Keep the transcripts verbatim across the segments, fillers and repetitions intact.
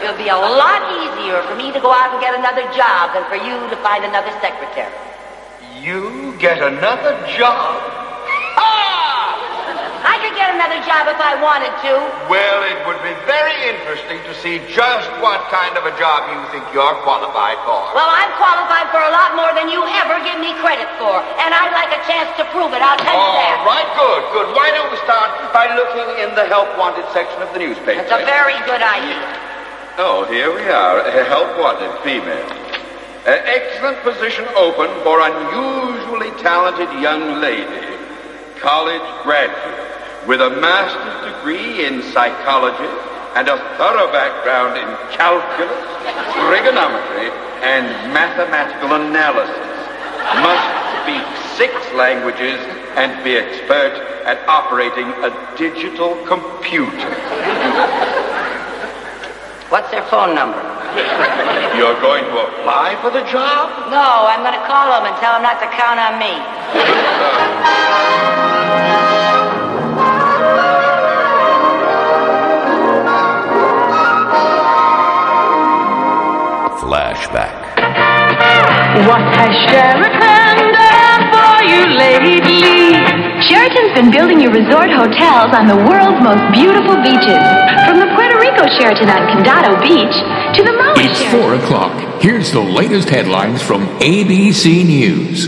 it'll be a lot easier for me to go out and get another job than for you to find another secretary. You get another job? I could get another job if I wanted to. Well, it would be very interesting to see just what kind of a job you think you're qualified for. Well, I'm qualified for a lot more than you ever give me credit for, and I'd like a chance to prove it. I'll tell you that. All right, good, good. Why don't we start by looking in the help wanted section of the newspaper? That's a very good idea. Oh, here we are. Uh, help wanted, female. Uh, excellent position open for unusually talented young lady, college graduate, with a master's degree in psychology and a thorough background in calculus, trigonometry, and mathematical analysis. Must speak six languages and be expert at operating a digital computer. What's their phone number? You're going to apply for the job? No, I'm going to call them and tell them not to count on me. Flashback. What has Sheraton done for you lately? Sheraton's been building you resort hotels on the world's most beautiful beaches. From the Puerto Rico Sheraton on Condado Beach to the Maui It's Sheraton. four o'clock. Here's the latest headlines from A B C News.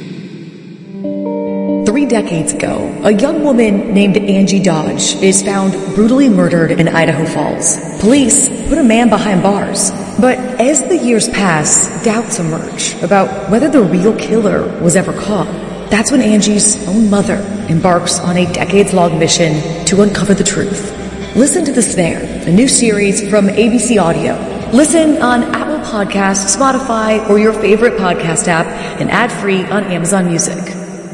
Three decades ago, a young woman named Angie Dodge is found brutally murdered in Idaho Falls. Police put a man behind bars. But as the years pass, doubts emerge about whether the real killer was ever caught. That's when Angie's own mother embarks on a decades-long mission to uncover the truth. Listen to The Snare, a new series from A B C Audio. Listen on Apple Podcasts, Spotify, or your favorite podcast app, and ad-free on Amazon Music.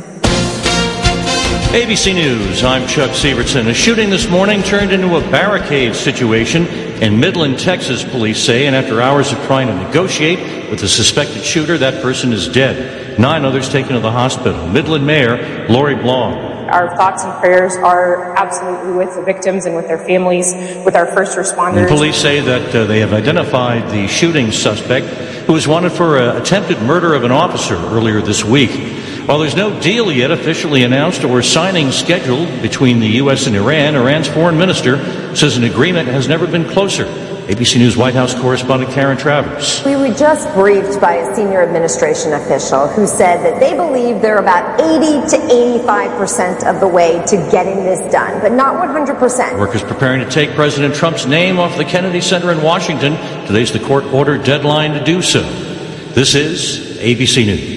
A B C News, I'm Chuck Sievertson. A shooting this morning turned into a barricade situation in Midland, Texas, police say, and after hours of trying to negotiate with the suspected shooter, that person is dead. Nine others taken to the hospital. Midland Mayor Lori Blong. Our thoughts and prayers are absolutely with the victims and with their families, with our first responders. And police say that uh, they have identified the shooting suspect who was wanted for uh, attempted murder of an officer earlier this week. While there's no deal yet officially announced or signing scheduled between the U S and Iran, Iran's foreign minister says an agreement has never been closer. A B C News White House correspondent Karen Travers. We were just briefed by a senior administration official who said that they believe they're about eighty to eighty-five percent of the way to getting this done, but not one hundred percent. Workers preparing to take President Trump's name off the Kennedy Center in Washington. Today's the court-ordered deadline to do so. This is A B C News.